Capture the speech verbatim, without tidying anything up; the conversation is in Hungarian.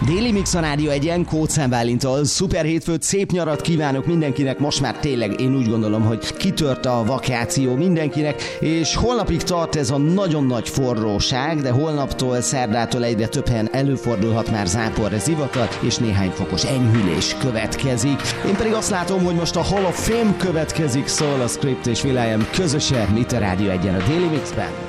Déli Mix a Rádió egyen, Kócán Bálintól. Szuper hétfőt, szép nyarat kívánok mindenkinek. Most már tényleg én úgy gondolom, hogy kitört a vakáció mindenkinek, és holnapig tart ez a nagyon nagy forróság, de holnaptól, szerdától egyre több helyen előfordulhat már záporra, zivatar, és néhány fokos enyhülés következik. Én pedig azt látom, hogy most a Hall of Fame következik, szól a Script és Will.i.am közösen itt a Rádió egyen a Déli Mixben.